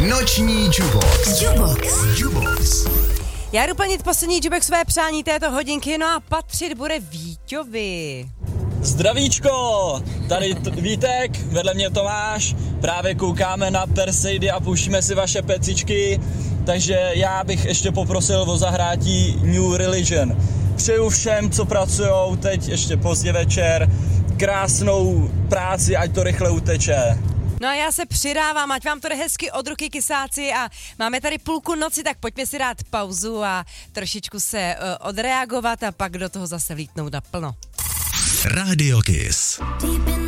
Noční Jubox. Já jdu plnit poslední Juboxové přání této hodinky, no a patřit bude Víťovi. Zdravíčko, tady Vítek, vedle mě Tomáš, právě koukáme na Perseidy a pouštíme si vaše pecičky, takže já bych ještě poprosil o zahrátí New Religion. Přeju všem, co pracujou teď ještě pozdě večer, krásnou práci, ať to rychle uteče. No a já se přidávám, ať vám to jde hezky od ruky, kysáci, a máme tady půlku noci, tak pojďme si dát pauzu a trošičku se odreagovat a pak do toho zase vlítnout naplno. Radio Kiss.